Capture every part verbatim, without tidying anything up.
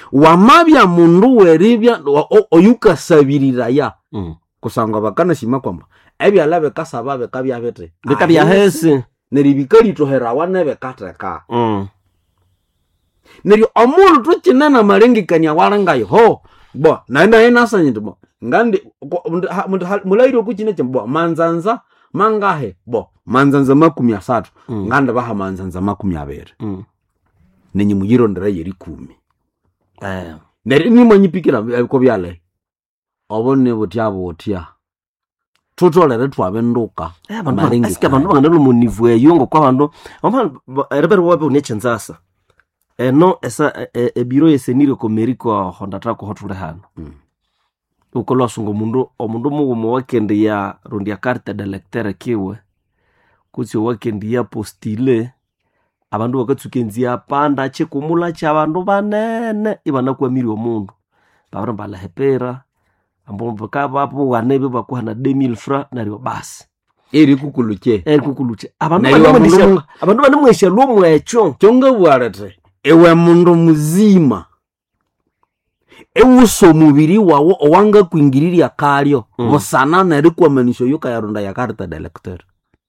wamabya mundu weribya oyuka sabirira ya mm. kusanga bakana shima kwamba ebyala bekasaba bekabya bete bekabya hese neribikali tohera wane bekateka mm. neryo omuntu tukinana malengekanya warangayo ho bo naenda enasanyite bo ngandi mulairo kukine bo manzanza mangahe bo manzanza makumi asatu mm. nganda baha manzanza makumi abiri mm. nenyi muyirondera yeri kumi eh neri ni manyipikira ko byale obone butyabo butya tutolere twabenduka eh bantu asika bantu bangandelo mu niveau yongo kwa bantu rebero wabe unechenzasa eh no esa e, e biro yesenire ko meriko honda trako hotule hano mm. ukolo sungo mundu omundu mugumo wakende ya rundi ya carte de lecteur kiwe kutsi wakende ya postile abandu bakatsukenzia panda chekumula cha bandu banene ibana kwa miri omundu babara bala hepera ambo bakaba apo wanebe bakuhana deux mille francs nari basi eri kukuluche eri kukuluche abandu banene abandu banene mwesha lo mwecho chonga bwarate ewe mundu muzima ewuso mubiri wawo owanga kuingiriria kalyo mm. bosana nari kwa manisho yuka ya runda ya carte de lecteur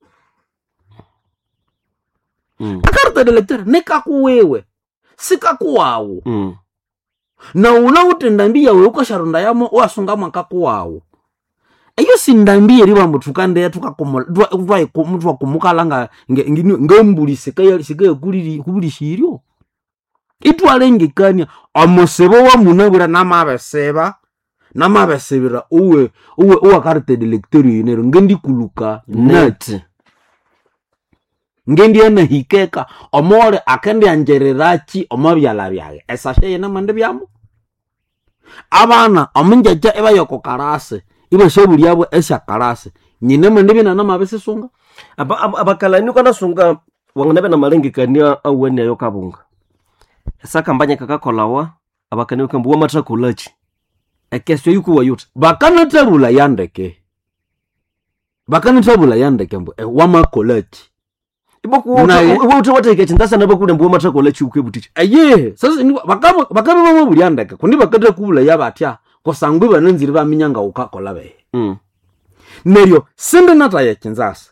mm. carte de lecteur nika kuwewe sika kuwawo mm. na una utendambi yawe uko sharunda yamo wasunga mwaka kuwawo eyo sindambi riba mutukande tukakomola twa twa mutwa kumukalanga ngembuli sika sika kuliri kubulishiryo itwalengekanya amusebo wa munabura namabeseba namabesebira uwe uwe uwa carte de lecteur yinero ngendi kuluka net ngendi ana hikeka omore akende anjererachi omabyala byaye esashe yena mande byamo abana omunjaja eba yoko karase iba shebuli yabo esha karase nyine mande bina namabese sunga aba abakalani kana sunga wanganabe na malengekanya awene yokabunga esa kampanya kakakolawa abakani okambu wamatra kulachi ekesyo yuko wayuta bakana tabula yandeke bakana tabula yandeke mbo e wama kolachi iboku wote wote ikechindasa nabakule mbo wamatra kolachi ukwebuticha aye sasa bakaba bakaba mama buli yandeke kundi bakata kubula yabatya kosangwe bananzira baminyanga ukakola be mm neryo sinde nata yachinzasa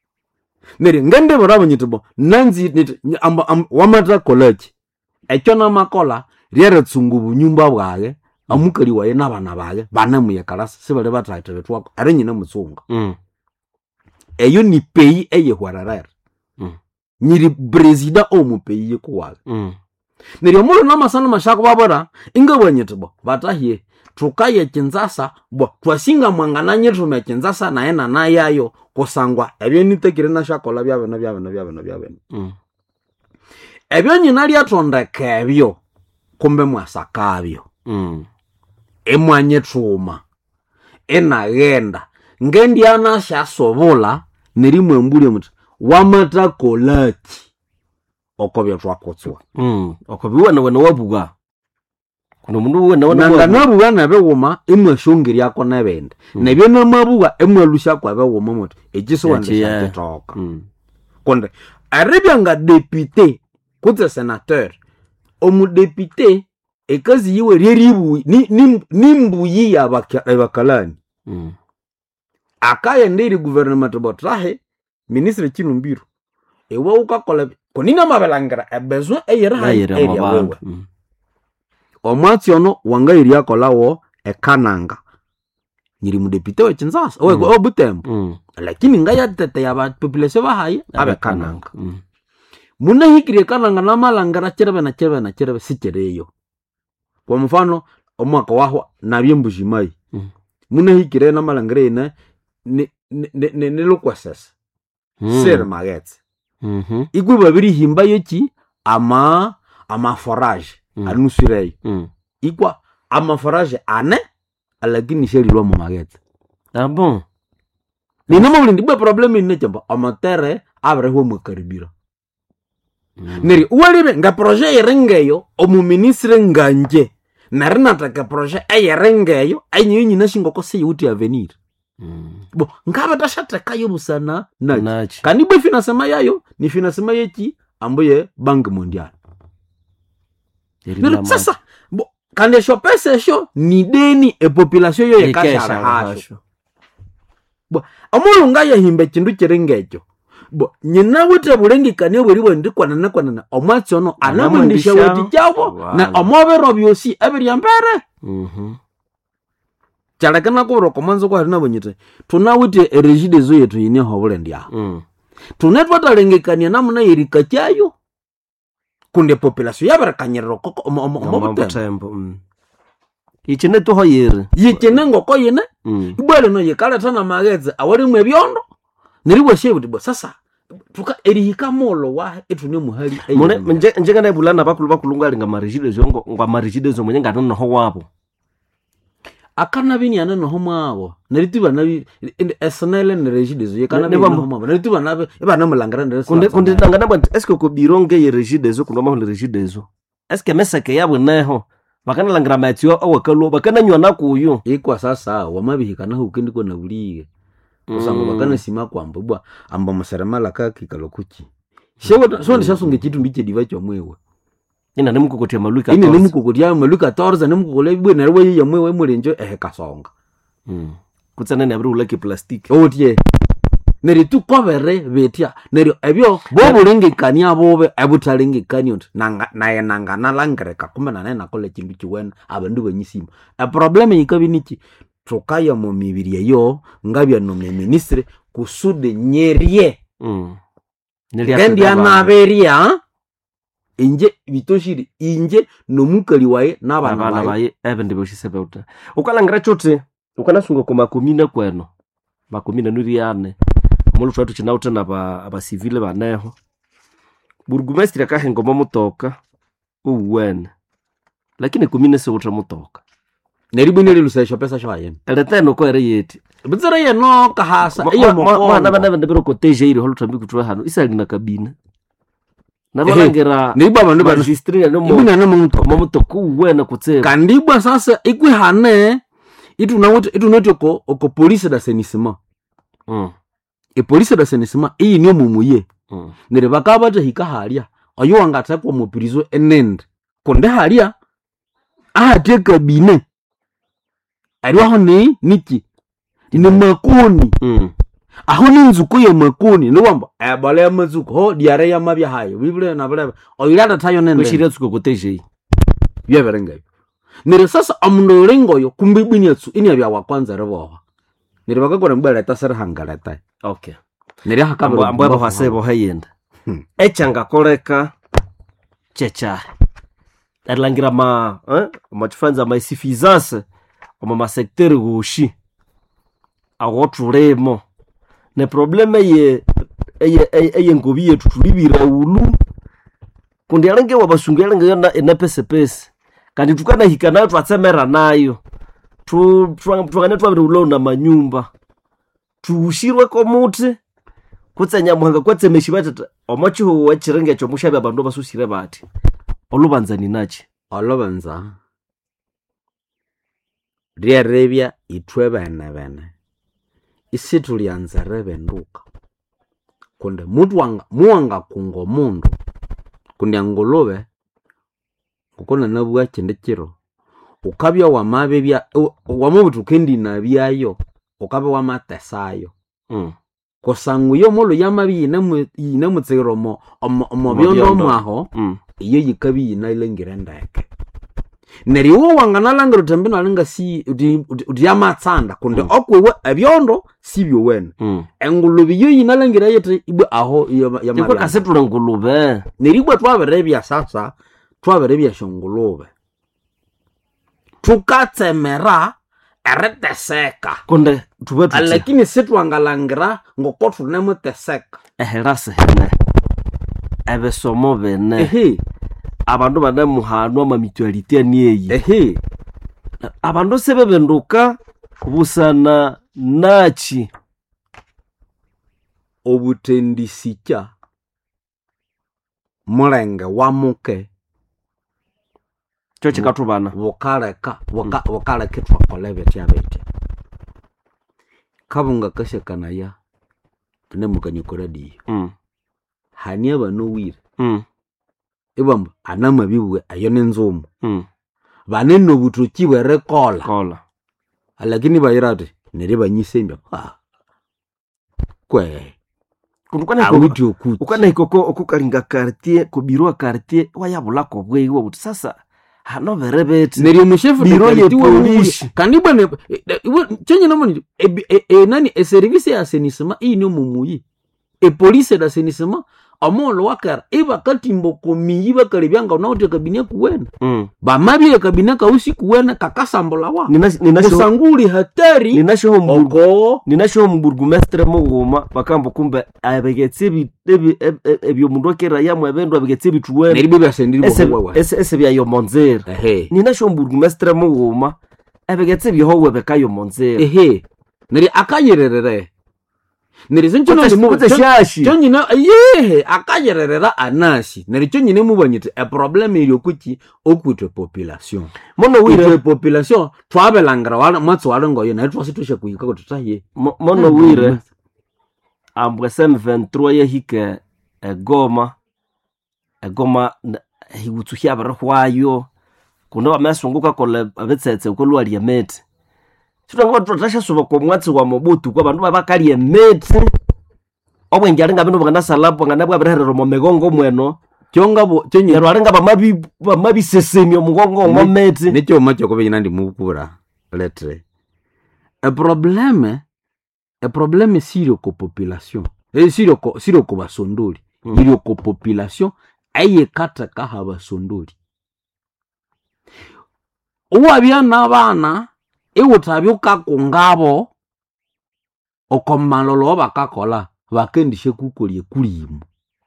neryo ngende barabo nyitubo nanzi nit wamatra kolachi echona makola riere tsungubu nyumba bwaye amukali waye nabana baye banamuye karasa sibale batraite betwako ari nyina mutsunga mm eyo ni pays eye hwararara mm nyiri president o mu pays yekuwa mm neryo mulo namasana mashako babora ingabanyetbo batahie tukaye kinzasa bo twasinga mwangana nyetu mekinzasa na ena na yayo kosangwa ebyo nitekire na shakola byabe na byabe na byabe na byabe mm ebyo nyina lyatondeka ebyo kumbe mwasakabyo mm emwanyetuma enagenda ngendi ana shasobola nerimwe mbulye muti wamata kolachi okobyo twakotswa mm okobyo na wana wabuga kuno mundu wana wana nanga nabuga nabewoma emwe shongeri yako nabende mm. nebyo namabuga emwe lusha kwa bewoma muti ejiso wande shatoka mm konde aribanga député kutse sénateur omu député ekazi yiwe riribu ni nimbuyi ya bakalani mm akaya ndiri gouvernement botrahe ministre Chilumbiro ewa ukakola konina mabelangara ebezo eyera area wewe mm omwatsi ono wanga iri yakolawo ekananga nyiri mu député we Kinshasa owe mm. obutembo mm lakini ngaya tete ya ba population bahaye abe kananga mm muna hikire kananga na malangara cherebe na cherebe na cherebe sichereyo kwa mfano omwaka waho na byembujimai mm muna hikire na malangara ina ne ne ne ne lokwasasa mm. ser magets mhm igwe babiri himba yoki ama ama forage mm. anusirei mm ikwa ama forage ane alakini sheri lo magets ah bon ni namo ndi be problem ni chamba amatere abre ho mukaribira mm. neri uwalibe nga projet yerengeyo omu ministre nganje narina taka projet ayerengeyo anyinyi nashingo ko se yuti avenir mm bo ngaba tashateka yo busana nachi nachi kanibwe finasema yayo ni finasema yeki amboye bank mondial neri sasa bo kandi esho pesa esho ni deni epopulation yo yekashara hasho bo omulunga yahimba kindu kirengecho bo nyina wite bulengikane bweri bwendikwana nakwana omwatsi ono anamundisha wati jabo na omobero byosi abiri ambere mhm chalakana ko rokomanzo kwa rina bonyite tunawite erejide zo yetu yine hobulendia mm tunetwa talengekania namuna yirika cyayo kunde population yabarakanyerero koko omobutembo mm ichine to hoyere yichine ngoko yine mm ibwele no yekala tana mageze awali mwe byondo niriwe shebuti bo sasa tuka erihika molo wa etune muhali mune nje nje kana bulana bakulu bakulunga alinga marejide zo ngo ngwa marejide zo mwenye ngano ho wabo akana bini ana no homabo nerituba nabi esnele nerejide zo yekana bini no homabo nerituba nabe ebana mulangara ndere kunde kunde ndangana bwa eske ko bironge ye regide zo kuno mahole regide zo eske meseke yabo neho bakana langira matyo awakalo bakana nywana kuyo ikwa sasa wamabihikana hukindi ko nabuliye usango mm. bakana sima kwamba bwa amba maseremala kaki kalokuchi shewo so ndishasunge kitu mbiche divacho mwewe ina nemukokotia maluka ina nemukokotia maluka torza nemukokole bwe narwe ya mwewe mulenjo ehe kasonga mm kutsana ne abru lake plastic otie neri tu kovere betia neri ebyo bo bulengekani abobe abutalengekani ont nanga naye nanga nalangreka kumbe na nena kole kindu kiwena abandu banyisima a problem yikabiniki tukaya mu mibiri yo ngabya no ministre kusude nyerie mm ngendi anaberia inje bitoshiri inje no mukali waye nabana baye ebende boshisebeuta ukalangira chote ukanasunga ko makomina kweno makomina nuriane mulu twatu chinauta na ba aba civile baneho burgumestre akahengo momutoka uwene lakini komine se utra mutoka neribune lilusesha pesa shwaye eleteno ko ere yeti bizera ye no kahasa iyo moko mwana bana bende bero koteje iri holu tambi kutwa hano isali na kabina nabolangera niba bandu ba registrer no ibuna no muto momuto kuwena kutsera kandibwa sasa ikwi hane itu nawuti itu notoko oko police da senisima mm e police da senisima iyi niyo mumuye mm nere bakabata hika halia ayo wangatakwa mu prison enend konde halia ahate kabine ari aho ni niki ni makoni mm aho ni nzuko ya makoni no wamba abale ya mazuko ho diare ya mabya hayo bibule na bale oyirada tayo nende kushira tsuko koteje byeberenga nere sasa amundo rengoyo kumbibini yatsu ini abya wa kwanza rebo nere bakakora mbele tasara hangalata okay nere hakabro ambo abo hasebo hayenda hmm. echanga koleka checha erlangira ma eh machifanza ma suffisance oma ma secteur gushi agotulemo ne probleme ye eye eye ngobiye tutulibira ulu kundi alenge wabasungela ngena ena pese pese kandi tukana hikana twatsemera nayo tu twangane twabire ulo na manyumba tuushirwe ko muti kutsenya muhanga kwatsemeshi batata omachiho wachirenge cyo mushabe abandu basusire bati olubanzani nachi olubanza rierebya itwe bene bene isitulyanza rebenduka kunde mutwanga muwanga kungo mundu kundi ngolobe ukona nabwa kindekiro ukabya wa mabebya wamubutu kendi nabyayo ukabya wa matesayo mm kosangu yo molo yamabi inamu inamutsiromo omo byondo maho mm iyo yikabi inailengira ndake neri wo wangana langiro tambi nalinga si udi yamatsanda kunde mm. okwewe ebyondo sibyo wene mm engulubi yo inalangira yete ibwe aho yamabi iko kasetula ngulube neri bwe twaberebya sasa twaberebya shongulube tukatsemera ereteseka kunde tubetu lakini sitwangalangira ngokotu nemuteseka eherase hene ebesomo bene ehe abandu bana muhano ama mutuality niyi ehe abandu sebebenduka kubusana nachi obutendisika mulenge wamuke cyo kikatubana bukaleka buka bukaleka twakolebe tyabete kabunga kashekana ya tunemukanyikora di mm hania bano wire mm ibamba anama biwe ayone nzomo mm banene obutoki bwerekola kola lakini bayirate nere banyisembya ah kwe kundukana awiti okuti ukana ikoko okukalinga quartier ko biro quartier wayabula ko bweyiwe uti sasa hano berebete neri omushefu biro ye tiwe police kandi bwane chenye namoni e, e, nani e service ya asenisema iyi ni omumuyi e police da asenisema amolo wakara iba katimbo komiyi bakalebyanga unaote kabine kuwena mm. bamabye kabine ka usiku wena kakasambola wa ninasho ninasho musanguli hatari ninasho mburgo oko ninasho mburgumestre muguma bakambo kumbe abegetse bi ebyo mundu akera yamwe bendo abegetse bituwena neri bebe asendiri ese bo wa ese ese bya yo monzera ehe ninasho mburgumestre muguma abegetse byohowe bekayo monzera ehe neri akayererere neri zincho no mu Kutse shashi cyonyine yehe akayererera anasi neri cyonyine mubanyite a problem iri okuki okwitwe population mono wire wire population twabelangira wala matso wala ngoyo na twase tushe kuyika ko tutaye mo- mono wire ambwe sem vingt-trois yahike egoma egoma n- hiwutsuhya barahwayo kuno bamesunguka kole abetsetse kolwali emeti sitango tutasha suba ko mwatsi wa mobutu kwa bandu babakali emeti obwenge alinga bindu bangana salapo ngana bwa birahero mo megongo mweno cyonga bo cyonyine yaro alinga bamabi bamabi sesemi omugongo mo meti necyo macho ko benya ndi mukura letre a problème a problème siro ko population e siro ko siro ko basondoli Mm. iri ko population aye kata ka habasondoli uwabya nabana iwutabyuka kungabo okomalolo bakakola bakendishe kukolye kulimu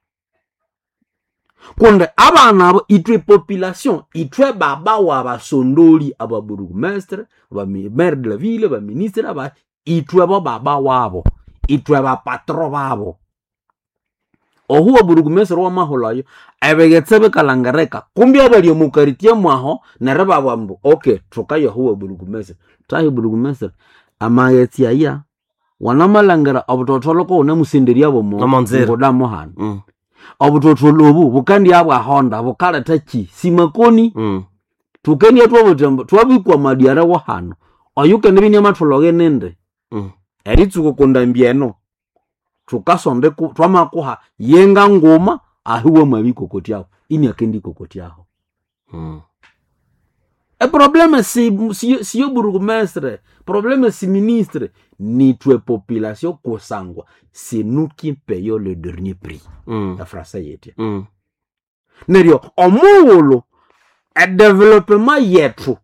kunde abana abo itwe population itwe baba wa basondoli aba burugmestre aba maire de la ville aba ministre aba itwe bo baba wabo itwe ba patro babo ohuwa burugmestre wa maholayo abegetse bekalangareka kumbi abali omukaritie mwaho nereba bambu okay tukayo huwa burugmestre tahi burugmestre amageti aya wanamalangara abutotoloko unamusenderia abo mo Namanzera. ngodamu hano mm. obutotolobu bukandi abwa honda bukaleta ki simakoni mm. tukeni atwa butembo twabikwa madiara wa hano oyuke nibini amatologe nende mm. eritsuko kondambieno tukasonde ku twamakuha yenga ngoma ahiwe mabiko kotiaho ini akendi kokotiaho mm. e problème si si si burugmestre problème si ministre ni tue population kosangwa c'est nous qui payons le dernier prix mm. la français yete mm. nerio omuwolo e development yetu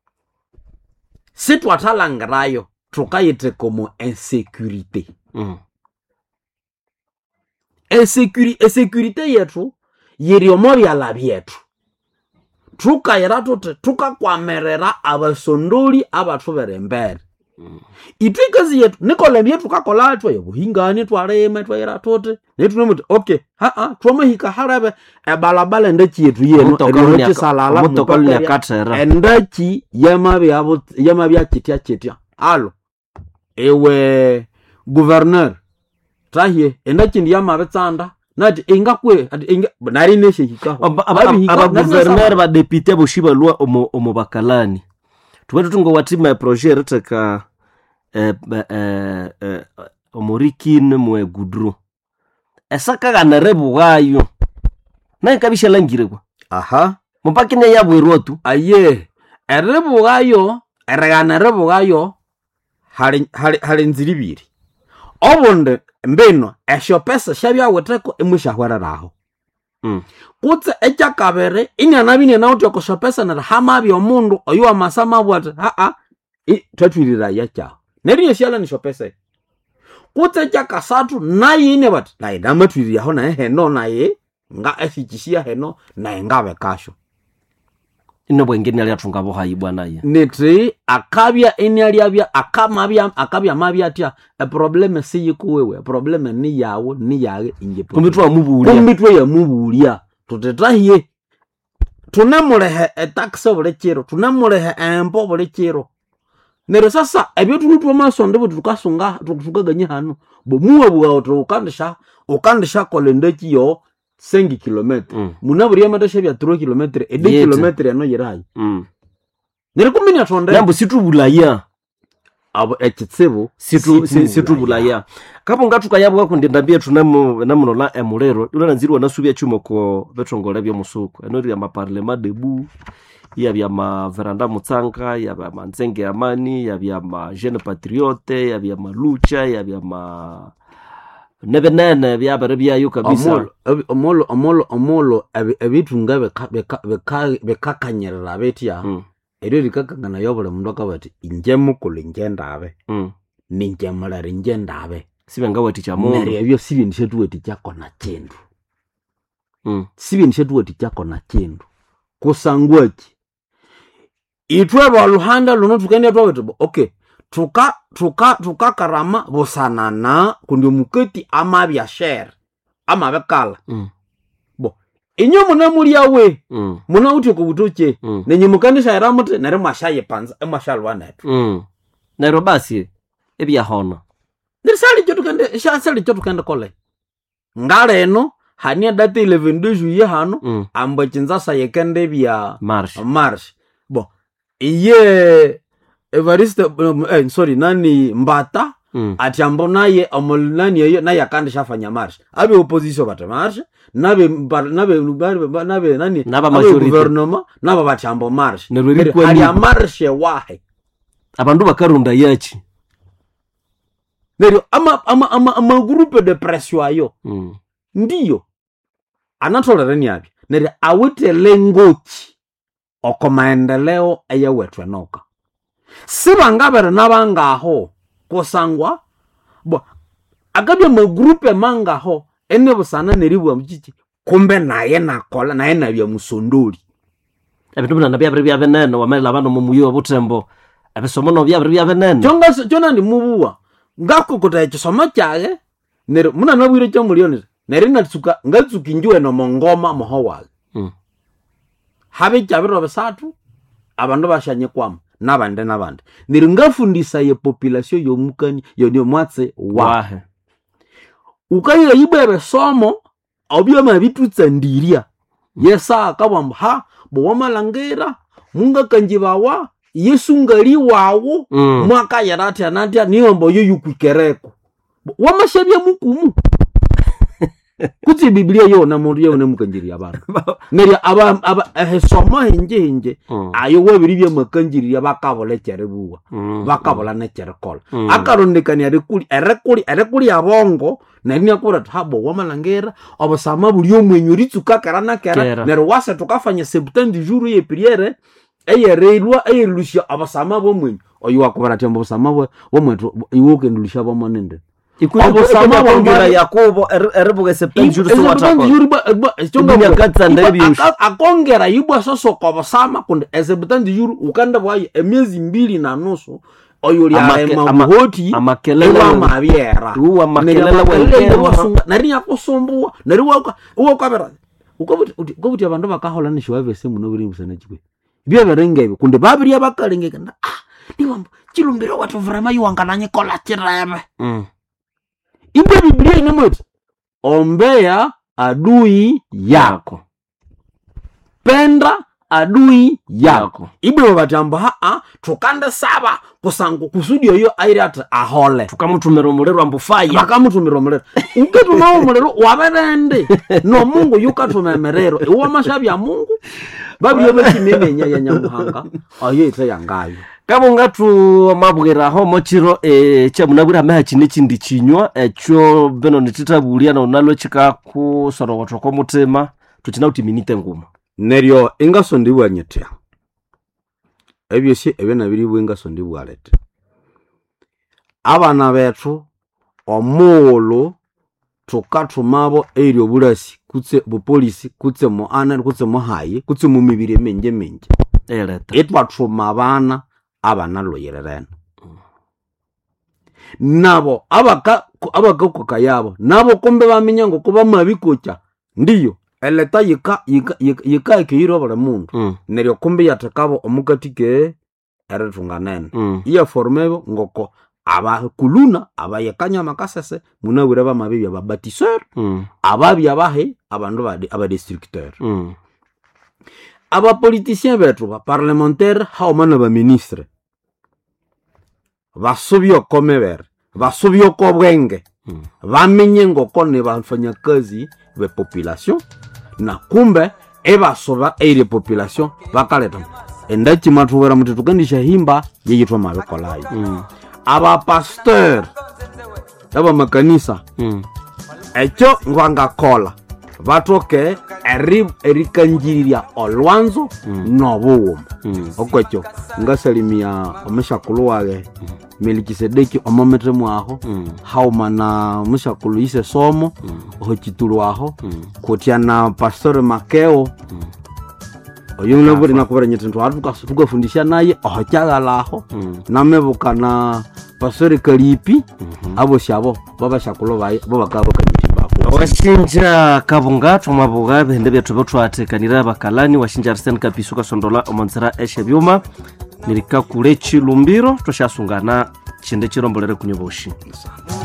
si twatalangrayo tukayite como insécurité mm. insécurité insécurité yetu yiriomo byala byetu tukayira tuti tukakwamerera abasondoli abatubere mbere mm. itwikazi yetu nikole byetu kakola twa yobuhingani twarema twayira tuti netunemuti okay ha ha twamahika harabe ebalabala ndaki yetu yeno Omutokoloni salala omutokoloni akatera endaki yamabi abo yamabi akitya kitya alo ewe gouverneur tahie endaki ndi yamabetsanda nati ingakwe ati inga nari neshe hikaho aba gouverneur ba député boshiba lwa omo omo bakalani tuwetu tungo watima projet reteka eh eh eh omorikine mwe gudro esaka ganarebu gayo na kabisha langire kwa aha mupakine yabwirwa tu aye erebu gayo eregana rebu gayo hali hali hali nziribiri obonde mbeno esho pesa shabya weteko emushahwararaho mm. kutse ekyakabere inyana bine na utyo kosho pesa na hama byo mundu oyo amasama bwate ha ha tatwirira yakya neri yeshala ni shopesa kutse kyakasatu nayi ine bat nayi damatwirira ho na heno naye nga efikishia heno na ngabe kasho ino bwengeni ali atunga bo hayi bwana ye neti akabya eni ali abya akamabya akabya mabya atya a problem si yikuwewe a problem ni yawo ni yawe inje kumitwa mubulia kumitwe ya mubulia tutetahiye tunamulehe e tax obule kiro tunamulehe empo obule kiro nero sasa ebyo tunutwa masonde bo tukasunga tukugaganye hano bo muwe bwa tukandisha ukandisha kolendeki yo cinq kilomètres mm. munaburi amadasha bya trois kilomètres et deux kilomètres ano yirayi mm. nerikumini atonde nambo situbulaya abo ekitsibu situ si- situbulaya kapo ngatukayabwa kundendambia tunamu namunola emulero ulana nziri wanasubya chumo ko betongole byo musuko eno ya maparlema debu ya bya ma veranda mutsanga ya bya manzenge amani ya bya ma jeune patriote ya bya malucha ya bya ma nebenene bya bare byayo kabisa omolo ebi- omolo omolo omolo ebi- ebitunga beka- beka- beka- bekakanyerera betya mm. eryo likakangana yobole mundu akabati inje mukulu inje ndabe mm. ninje mulere inje ndabe sibenga wati cha mundu neryo ebyo sibindi shetuweti kyako na kindu mm. sibindi shetuweti kyako na kindu kusangwaki itwe baluhanda luno tukende twawete okay tuka tuka tuka karama busanana kundi muketi amabya share amabekala mm. bo inyo muna mulyawe mm. muna uti kubutoche mm. nenye mukandisha eramuti nere mashaye panza emashalwa netu mm. neryo basi ebyahona nirisali cyo tukende shasali cyo tukende kole ngaleno hania date eleven de juillet hano mm. amba chinzasa yekende bya marsh marsh bo iye Evariste um, eh, sorry nani Mbata mm. ati ambo naye amolnani yeyo naye akandi shafanya marsh abe opposition bata marsh nabe mba- nabe nabe nabe nani Naba abe majority. gouvernement naba bati ambo marsh Neryo Neryo likwani- hali ya marsh wahe abandu bakarunda yachi neryo ama ama ama, ama groupe de pression ayo mm. ndiyo anatolereni yapi neryo awite lengochi oko maendeleo eyawetwe noka sibangabere nabangaho kusangwa bo akabya magrupe mangaho ene busana neribwa mchichi kumbe naye nakola naye nabya musondoli ebindu bina byabiri byabenene wamela abandu mumuyo obutembo ebisomono byabiri byabenene chonga chona ndi mubuwa ngakokota ekisoma kyaye neryo muna nabwire kyo mulioni neryo natsuka ngatsuka injuwe no mongoma mohowaga mm. habe cyabiro besatu abandu bashanye kwama nabande nabande neryo ngafundisa ye population yomukani yonyo mwatse wa wahe ukayira yibere somo obyo mabitutsa ndiria yesa kabamba ha bo wamalangera munga kanjibawa yesu ngali wawo mm. mwaka yarati anatia niombo yo yukukereko wamashabya mukumu kuti biblia yo na muri yo nemukanjiri abantu nerya aba aba ehesoma hinje hinje mm. ayo wabiri bya makanjiri bakabole kyerebuwa mm. bakabola ne kyerekola mm. akarondekani arekuli arekuli arekuli abongo nani akura habo wamalangera obosama buli omwenyo ritsuka karana kera Kera. neryo wase tukafanya septembre du jour ye prière eyerelwa eyelusha abasama bomwenyo oyo wakubara tembo obosama bomwetu iwoke ndulisha bomonende ikusama bongera yakobo eribuge september so watako Dunia katsa ndebiyusha. akongera yibwa soso kobosama kundi esebutandi yuru ukanda bwaye emyezi mbili na nusu oyo li Amake- arema ama- muhoti amakelele ewa we- mabiera uwa makelele Neri- wengerwa. wasunga- nari yakusumbua nari waka uwa kabera ukabuti uti- ukabuti abantu bakahola nisho bese muno biri musana chikwe bya barenga ibi kundi babiri abakalenge kana ah niwambo chilumbiro watu vrema yiwangananye kola chirebe mm. Ibe Biblia inamweti ombea adui yako, penda adui yako. Ibe wabatamba haa tukande saba kusangu kusudi yoyo airata ahole tukamutumira omulero ambufaya bakamutumira omulero uketuma omulero waberende no Mungu yukatumemerero uwa mashabi ya Mungu babi yobe kimemenya ya nyamuhanga ayo ite yangayo kabo ngatu mabwera ho mochiro e chamunabwira meha chine chindi chinywa echo beno nititabulia na unalo chika ku sorogoto ko mutema tuchina uti minite nguma neryo ingaso ndiwanyetya ebyo si ebena biri bwingaso ndiwalete abana betu omuolo tukatumabo eryo bulasi kutse bupolisi kutse mo ana kutse mo hayi kutse mu mibiri menje menje eleta etwatuma abana abana loyererena nabo abaka abakakoka yabo nabo kombe bamenya ngo kuba mabikocha ndiyo eleta yika yika yika ikiro bale mundu mm. neryo kombe yatakabo omukatike eretunganene mm. iya formebo ngoko aba kuluna abayekanya makasese munabura bamabibi ababatiseur mm. ababi abahe abandu badi aba districteur mm. abapolitisien betu baparlementaire haumana baministre basubi okomebere basubi okobwenge mm. bamenye ngoko ne bafanyakazi be population na kumbe ebasoba eire population bakaleta endachi matubera mutu tukandisha himba yeyitwa mabekolayo mm. aba pasteur aba makanisa mm. echo ngwangakola batoke eri erikanjiriria olwanzo mm. nobuwuma mm. okwecho ngasalimia omeshakulu wage mm. Melikisedeki omometre mwaho mm. haumana mushakulu ise somo mm. ohokitulu aho mm. kotiana pastor Makeo mm. oyungle buri nakubera nyetintu atuka tukafundisha naye ohokyagalaho mm. namebukana pastor Kalipi mm-hmm. abo shabo baba shakulu baye bo bakabo kanyitimba washinja kabunga tumabuga bende byetu botwatekanira bakalani washinja Arsene Kapisuka sondola omonzera eshe byuma nirika kule chilumbiro toshasungana chinde chirombolere kunyoboshi.